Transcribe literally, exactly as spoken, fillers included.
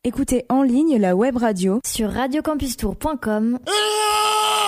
Écoutez en ligne la web radio sur radio campus tour point com